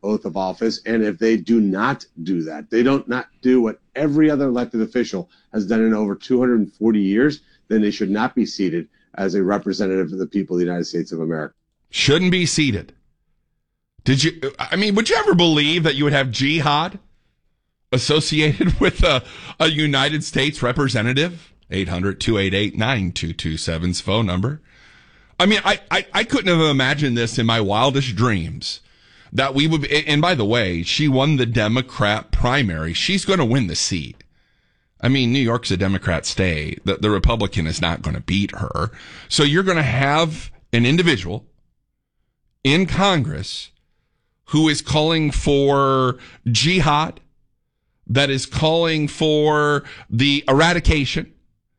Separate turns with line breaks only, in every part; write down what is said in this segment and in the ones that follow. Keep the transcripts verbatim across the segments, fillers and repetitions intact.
oath of office. And if they do not do that, they don't not do what every other elected official has done in over two hundred forty years, then they should not be seated as a representative of the people of the United States of America.
Shouldn't be seated. Did you, I mean, would you ever believe that you would have jihad associated with a, a United States representative? eight hundred, two eight eight, nine two two seven's phone number. I mean, I, I, I couldn't have imagined this in my wildest dreams. That we would, and by the way, she won the Democrat primary. She's going to win the seat. I mean, New York's a Democrat state. The, the Republican is not going to beat her. So you're going to have an individual in Congress who is calling for jihad, that is calling for the eradication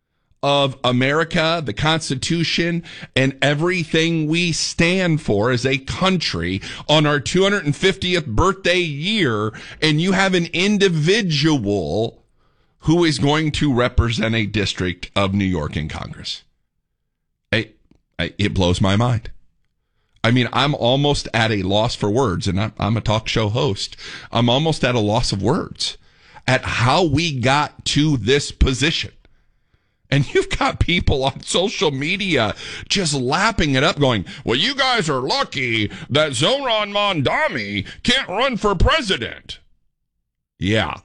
of America, the Constitution, and everything we stand for as a country on our two hundred fiftieth birthday year, and you have an individual who is going to represent a district of New York in Congress. I, I, it blows my mind. I mean, I'm almost at a loss for words, and I'm, I'm a talk show host. I'm almost at a loss of words at how we got to this position. And you've got people on social media just lapping it up going, well, you guys are lucky that Zohran Mamdani can't run for president. Yeah,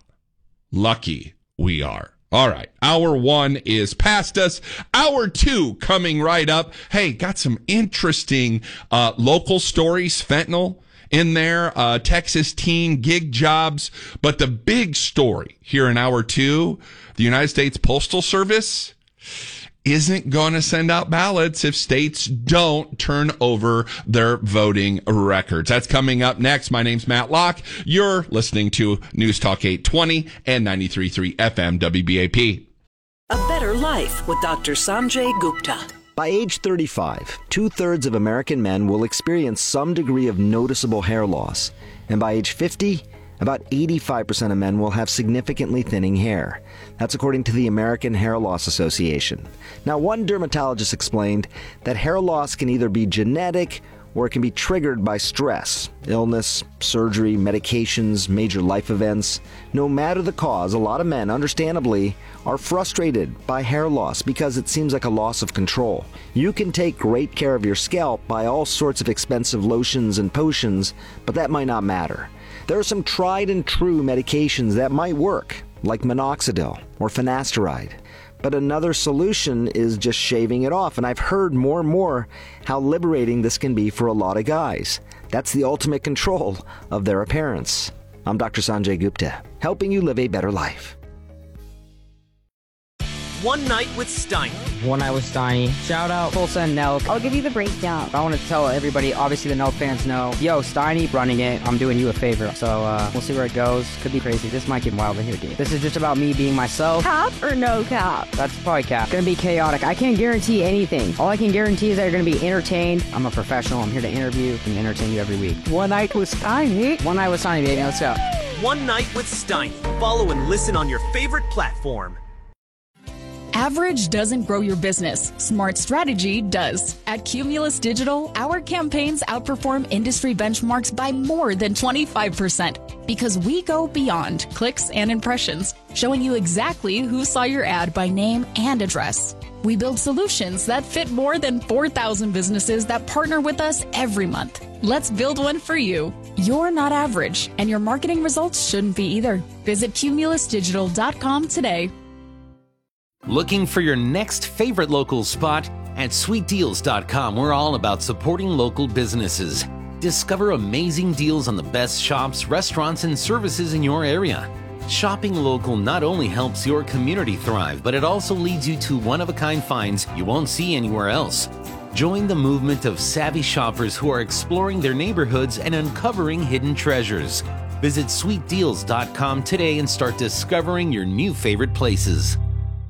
lucky we are. All right, hour one is past us. Hour two coming right up. Hey, got some interesting uh, local stories, fentanyl in there, uh, Texas teen gig jobs. But the big story here in hour two, the United States Postal Service isn't going to send out ballots if states don't turn over their voting records. That's coming up next. My name's Matt Locke. You're listening to News Talk eight twenty and ninety-three point three F M W B A P.
A Better Life with Doctor Sanjay Gupta.
By age thirty-five, two-thirds of American men will experience some degree of noticeable hair loss. And by age fifty, about eighty-five percent of men will have significantly thinning hair. That's according to the American Hair Loss Association. Now, one dermatologist explained that hair loss can either be genetic or it can be triggered by stress, illness, surgery, medications, major life events. No matter the cause, a lot of men, understandably, are frustrated by hair loss because it seems like a loss of control. You can take great care of your scalp by all sorts of expensive lotions and potions, but that might not matter. There are some tried and true medications that might work, like minoxidil or finasteride. But another solution is just shaving it off, and I've heard more and more how liberating this can be for a lot of guys. That's the ultimate control of their appearance. I'm Doctor Sanjay Gupta, helping you live a better life.
One Night with Steiny.
One Night with Steiny. Shout out Tulsa and Nelk.
I'll give you the breakdown.
I want to tell everybody, obviously the Nelk fans know, yo, Steiny running it, I'm doing you a favor. So uh, we'll see where it goes. Could be crazy. This might get wild in here, dude. This is just about me being myself.
Cap or no cap?
That's probably cap. Gonna be chaotic. I can't guarantee anything. All I can guarantee is that you're gonna be entertained. I'm a professional. I'm here to interview and entertain you every week.
One Night with Steiny.
One Night with Steiny, baby. Let's go.
One Night with Steiny. Follow and listen on your favorite platform.
Average doesn't grow your business. Smart strategy does. At Cumulus Digital, our campaigns outperform industry benchmarks by more than twenty-five percent because we go beyond clicks and impressions, showing you exactly who saw your ad by name and address. We build solutions that fit more than four thousand businesses that partner with us every month. Let's build one for you. You're not average, and your marketing results shouldn't be either. Visit cumulus digital dot com today.
Looking for your next favorite local spot? At sweet deals dot com, we're all about supporting local businesses. Discover amazing deals on the best shops, restaurants, and services in your area. Shopping local not only helps your community thrive, but it also leads you to one-of-a-kind finds you won't see anywhere else. Join the movement of savvy shoppers who are exploring their neighborhoods and uncovering hidden treasures. Visit sweet deals dot com today and start discovering your new favorite places.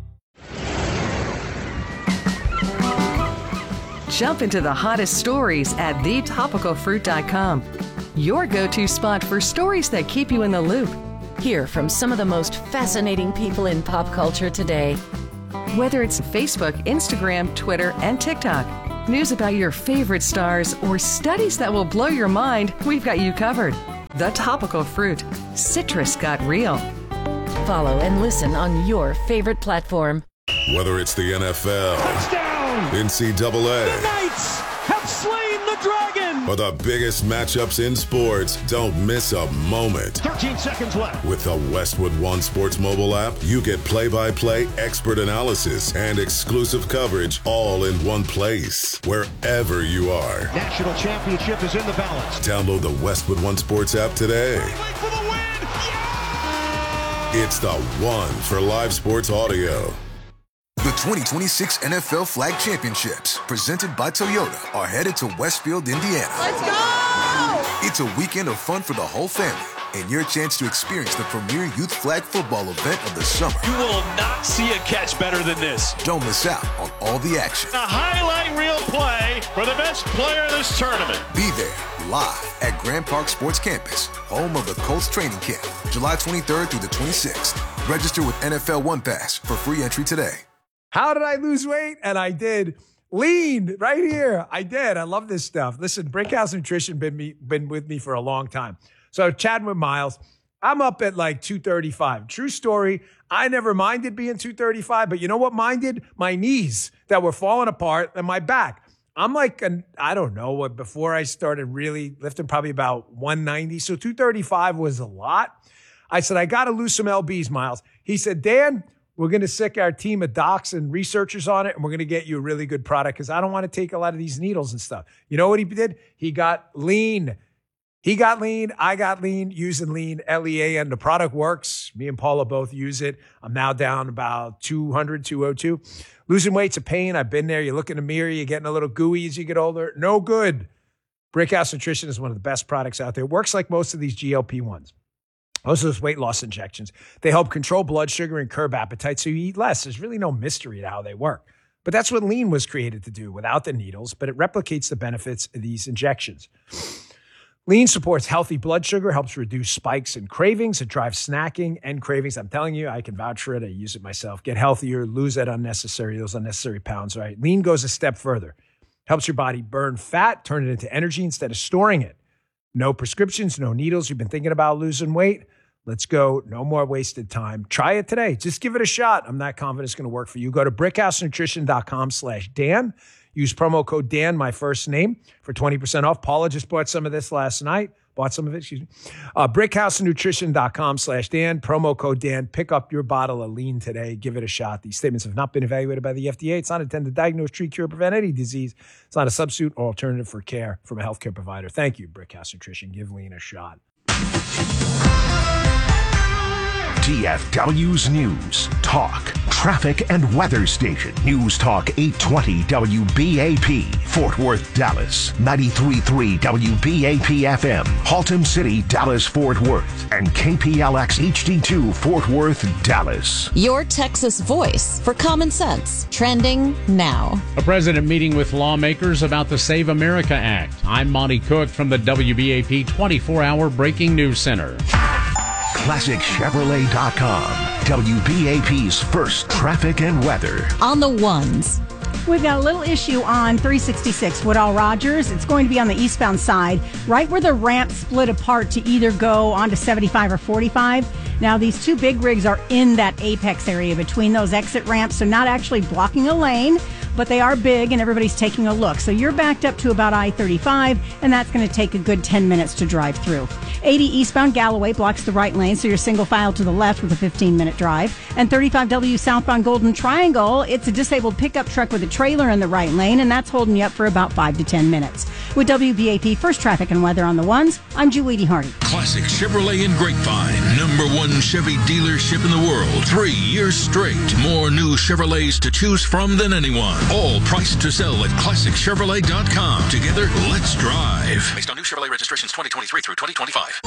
Jump into the hottest stories at the topical fruit dot com. Your go-to spot for stories that keep you in the loop.
Hear from some of the most fascinating people in pop culture today.
Whether it's Facebook, Instagram, Twitter, and TikTok, news about your favorite stars, or studies that will blow your mind, we've got you covered. The Topical Fruit. Citrus got real.
Follow and listen on your favorite platform.
Whether it's the N F L,
touchdown,
N C double A,
the Knights have slain the dragon,
or the biggest matchups in sports, don't miss a moment.
thirteen seconds left.
With the Westwood One Sports mobile app, you get play-by-play expert analysis and exclusive coverage all in one place, wherever you are.
National championship is in the balance.
Download the Westwood One Sports app today.
For the win. Yeah!
It's the one for live sports audio.
The twenty twenty-six N F L Flag Championships, presented by Toyota, are headed to Westfield, Indiana.
Let's go!
It's a weekend of fun for the whole family and your chance to experience the premier youth flag football event of the summer.
You will not see a catch better than this.
Don't miss out on all the action.
A highlight reel play for the best player in this tournament.
Be there live at Grand Park Sports Campus, home of the Colts training camp, July twenty-third through the twenty-sixth. Register with N F L One Pass for free entry today.
How did I lose weight? And I did. Lean right here. I did. I love this stuff. Listen, Brickhouse Nutrition been me been with me for a long time. So chatting with Miles, I'm up at like two thirty-five. True story. I never minded being two thirty-five, but you know what minded? My knees that were falling apart and my back. I'm like, an, I don't know what, before I started really lifting, probably about one ninety. So two thirty-five was a lot. I said, I got to lose some L Bs, Miles. He said, Dan, we're going to sick our team of docs and researchers on it, and we're going to get you a really good product because I don't want to take a lot of these needles and stuff. You know what he did? He got lean. He got lean. I got lean using lean, L E A, and the product works. Me and Paula both use it. I'm now down about two hundred, two oh two. Losing weight's a pain. I've been there. You look in the mirror, you're getting a little gooey as you get older. No good. Brickhouse Nutrition is one of the best products out there. It works like most of these G L P ones. Most of those weight loss injections. They help control blood sugar and curb appetite so you eat less. There's really no mystery to how they work. But that's what lean was created to do without the needles, but it replicates the benefits of these injections. Lean supports healthy blood sugar, helps reduce spikes and cravings. It drives snacking and cravings. I'm telling you, I can vouch for it. I use it myself. Get healthier, lose that unnecessary, those unnecessary pounds, right? Lean goes a step further. Helps your body burn fat, turn it into energy instead of storing it. No prescriptions, no needles. You've been thinking about losing weight? Let's go. No more wasted time. Try it today. Just give it a shot. I'm not confident it's going to work for you. Go to brickhousenutrition.com slash Dan. Use promo code Dan, my first name, for twenty percent off. Paula just bought some of this last night. Bought some of it, excuse me. Uh, brickhousenutrition.com slash Dan. Promo code Dan. Pick up your bottle of lean today. Give it a shot. These statements have not been evaluated by the F D A. It's not intended to diagnose, treat, cure, prevent any disease. It's not a substitute or alternative for care from a healthcare provider. Thank you, Brickhouse Nutrition. Give lean a shot.
T F W's News, Talk, Traffic and Weather Station. News Talk eight twenty W B A P, Fort Worth, Dallas. ninety-three point three W B A P F M, Haltom City, Dallas, Fort Worth. And K P L X H D two, Fort Worth, Dallas.
Your Texas voice for common sense. Trending now.
A president meeting with lawmakers about the Save America Act. I'm Monty Cook from the W B A P twenty-four hour Breaking News Center.
Classic Chevrolet dot com, W B A P's first traffic and weather.
On the ones.
We've got a little issue on three sixty-six Woodall Rogers. It's going to be on the eastbound side, right where the ramp split apart to either go onto seventy-five or forty-five. Now, these two big rigs are in that apex area between those exit ramps, so not actually blocking a lane, but they are big and everybody's taking a look. So you're backed up to about I thirty-five, and that's going to take a good ten minutes to drive through. eighty eastbound Galloway blocks the right lane, so you're single file to the left with a fifteen minute drive. And thirty-five W southbound Golden Triangle, it's a disabled pickup truck with a trailer in the right lane, and that's holding you up for about five to ten minutes. With W B A P First Traffic and Weather on the ones, I'm Julie Hardy.
Classic Chevrolet in Grapevine, number one Chevy dealership in the world. Three years straight. More new Chevrolets to choose from than anyone. All priced to sell at classic chevrolet dot com. Together, let's drive.
Based on new Chevrolet registrations twenty twenty-three through twenty twenty-five.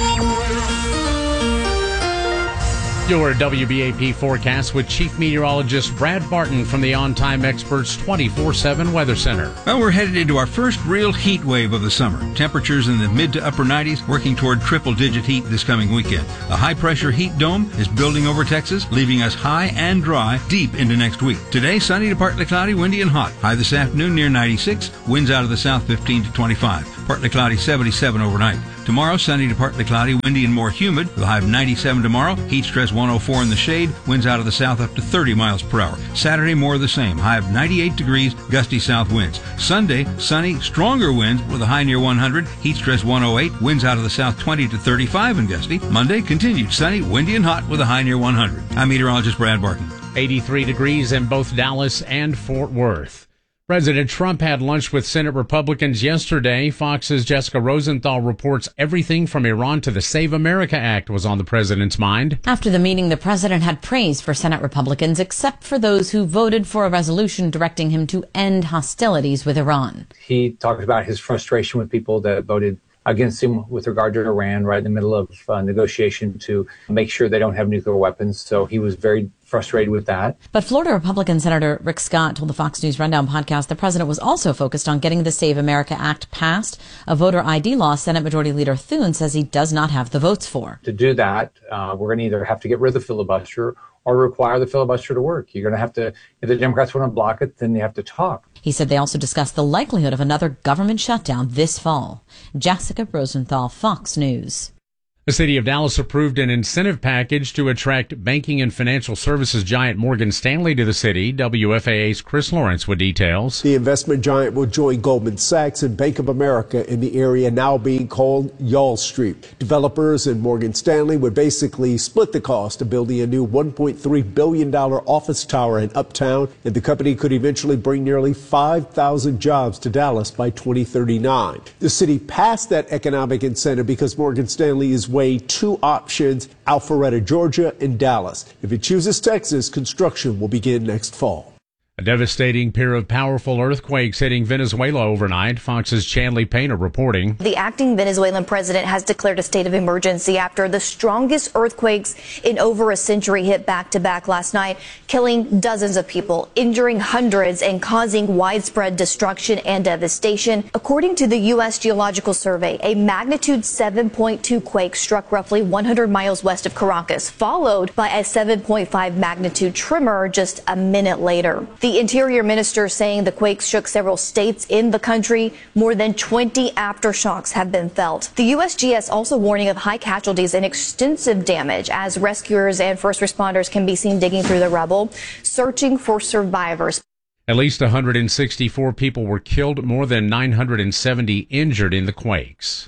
Your W B A P forecast with Chief Meteorologist Brad Barton from the On Time Experts twenty-four seven Weather Center.
Well, we're headed into our first real heat wave of the summer. Temperatures in the mid to upper nineties, working toward triple-digit heat this coming weekend. A high-pressure heat dome is building over Texas, leaving us high and dry deep into next week. Today, sunny to partly cloudy, windy and hot. High this afternoon near ninety-six, winds out of the south fifteen to twenty-five. Partly cloudy, seventy-seven overnight. Tomorrow, sunny to partly cloudy, windy and more humid, with a high of ninety-seven tomorrow. Heat stress one oh four in the shade, winds out of the south up to thirty miles per hour. Saturday, more of the same, high of ninety-eight degrees, gusty south winds. Sunday, sunny, stronger winds with a high near one hundred, heat stress one oh eight, winds out of the south twenty to thirty-five and gusty. Monday, continued sunny, windy and hot with a high near one hundred. I'm meteorologist Brad Barton.
eighty-three degrees in both Dallas and Fort Worth. President Trump had lunch with Senate Republicans yesterday. Fox's Jessica Rosenthal reports everything from Iran to the Save America Act was on the president's mind.
After the meeting, the president had praise for Senate Republicans, except for those who voted for a resolution directing him to end hostilities with Iran.
He talked about his frustration with people that voted against him with regard to Iran right in the middle of uh, negotiation to make sure they don't have nuclear weapons. So he was very frustrated with that.
But Florida Republican Senator Rick Scott told the Fox News Rundown podcast the president was also focused on getting the Save America Act passed, a voter I D law Senate Majority Leader Thune says he does not have the votes for.
To do that, uh, we're going to either have to get rid of the filibuster or require the filibuster to work. You're going to have to, if the Democrats want to block it, then they have to talk.
He said they also discussed the likelihood of another government shutdown this fall. Jessica Rosenthal, Fox News.
The city of Dallas approved an incentive package to attract banking and financial services giant Morgan Stanley to the city. W F A A's Chris Lawrence with details.
The investment giant will join Goldman Sachs and Bank of America in the area now being called Y'all Street. Developers and Morgan Stanley would basically split the cost of building a new one point three billion dollars office tower in Uptown, and the company could eventually bring nearly five thousand jobs to Dallas by twenty thirty-nine. The city passed that economic incentive because Morgan Stanley is weigh two options, Alpharetta, Georgia, and Dallas. If it chooses Texas, construction will begin next fall.
A devastating pair of powerful earthquakes hitting Venezuela overnight. Fox's Chanley Painter reporting.
The acting Venezuelan president has declared a state of emergency after the strongest earthquakes in over a century hit back to back last night, killing dozens of people, injuring hundreds, and causing widespread destruction and devastation. According to the U S Geological Survey, a magnitude seven point two quake struck roughly one hundred miles west of Caracas, followed by a seven point five magnitude tremor just a minute later. The Interior Minister saying the quakes shook several states in the country. More than twenty aftershocks have been felt. The U S G S also warning of high casualties and extensive damage as rescuers and first responders can be seen digging through the rubble, searching for survivors.
At least one hundred sixty-four people were killed, more than nine hundred seventy injured in the quakes.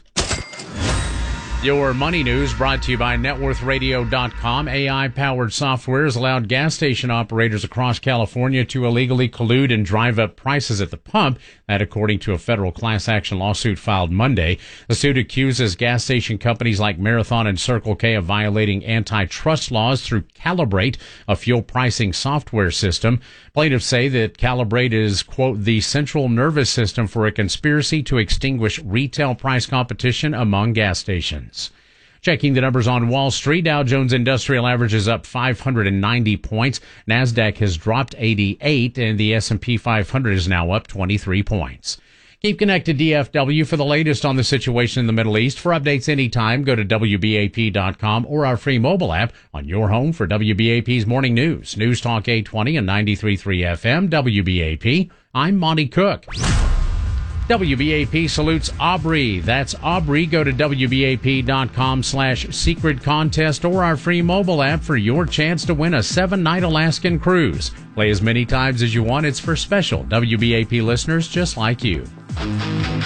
Your money news brought to you by net worth radio dot com. A I-powered software has allowed gas station operators across California to illegally collude and drive up prices at the pump. That according to a federal class action lawsuit filed Monday. The suit accuses gas station companies like Marathon and Circle K of violating antitrust laws through Calibrate, a fuel pricing software system. Plaintiffs say that Calibrate is, quote, the central nervous system for a conspiracy to extinguish retail price competition among gas stations. Checking the numbers on Wall Street, Dow Jones Industrial Average is up five hundred ninety points. NASDAQ has dropped eighty-eight, and the S and P five hundred is now up twenty-three points. Keep connected D F W for the latest on the situation in the Middle East. For updates anytime, go to W B A P dot com or our free mobile app on your home for W B A P's morning news. News Talk eight twenty and ninety-three point three F M, W B A P. I'm Monty Cook. W B A P salutes Aubrey. That's Aubrey. Go to W B A P dot com slash secret contest or our free mobile app for your chance to win a seven-night Alaskan cruise. Play as many times as you want. It's for special W B A P listeners just like you.